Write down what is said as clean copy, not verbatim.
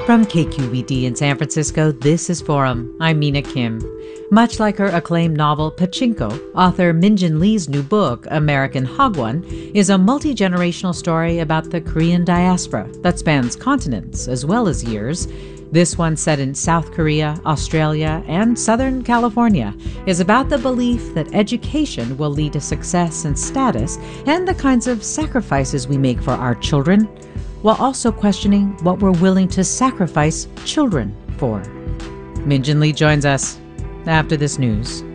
From KQED in San Francisco, this is Forum. I'm Mina Kim. Much like her acclaimed novel Pachinko, author Min-Jin Lee's new book, American Hagwon, is a multi-generational story about the Korean diaspora that spans continents as well as years. This one, set in South Korea, Australia, and Southern California, is about the belief that education will lead to success and status and the kinds of sacrifices we make for our children, while also questioning what we're willing to sacrifice children for. Min-Jin Lee joins us after this news.